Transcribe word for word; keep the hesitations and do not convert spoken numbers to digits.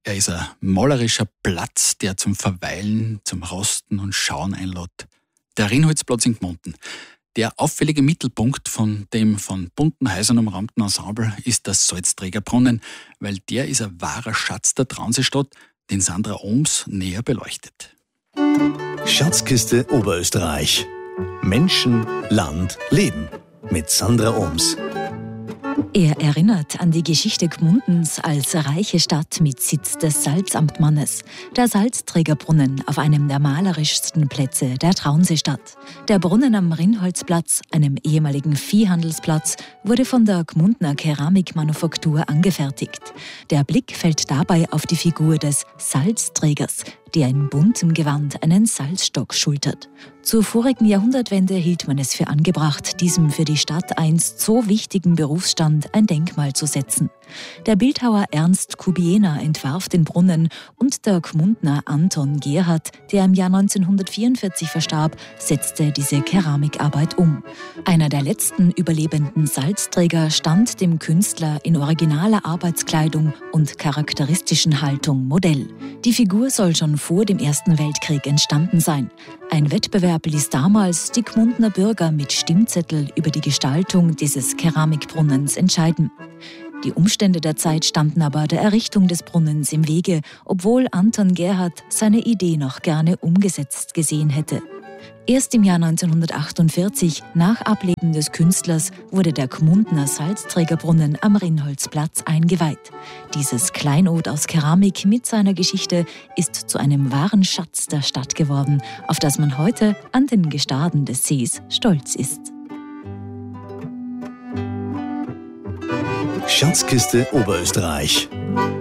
Er ist ein malerischer Platz, der zum Verweilen, zum Rosten und Schauen einlädt. Der Rinholzplatz in Gmunden. Der auffällige Mittelpunkt von dem von bunten Häusern umrahmten Ensemble ist der Salzträgerbrunnen, weil der ist ein wahrer Schatz der Traunseenstadt, den Sandra Ohms näher beleuchtet. Schatzkiste Oberösterreich. Menschen, Land, Leben. Mit Sandra Ohms. Er erinnert an die Geschichte Gmundens als reiche Stadt mit Sitz des Salzamtmannes. Der Salzträgerbrunnen auf einem der malerischsten Plätze der Traunseestadt. Der Brunnen am Rinholzplatz, einem ehemaligen Viehhandelsplatz, wurde von der Gmundener Keramikmanufaktur angefertigt. Der Blick fällt dabei auf die Figur des Salzträgers, der in buntem Gewand einen Salzstock schultert. Zur vorigen Jahrhundertwende hielt man es für angebracht, diesem für die Stadt einst so wichtigen Berufsstand ein Denkmal zu setzen. Der Bildhauer Ernst Kubiener entwarf den Brunnen und der Gmundner Anton Gerhardt, der im Jahr neunzehnhundertvierundvierzig verstarb, setzte diese Keramikarbeit um. Einer der letzten überlebenden Salzträger stand dem Künstler in originaler Arbeitskleidung und charakteristischen Haltung Modell. Die Figur soll schon vor dem Ersten Weltkrieg entstanden sein. Ein Wettbewerb ließ damals die Gmundner Bürger mit Stimmzettel über die Gestaltung dieses Keramikbrunnens entscheiden. Die Umstände der Zeit standen aber der Errichtung des Brunnens im Wege, obwohl Anton Gerhardt seine Idee noch gerne umgesetzt gesehen hätte. Erst im Jahr neunzehnhundertachtundvierzig, nach Ableben des Künstlers, wurde der Gmundner Salzträgerbrunnen am Rinholzplatz eingeweiht. Dieses Kleinod aus Keramik mit seiner Geschichte ist zu einem wahren Schatz der Stadt geworden, auf das man heute an den Gestaden des Sees stolz ist. Schatzkiste Oberösterreich.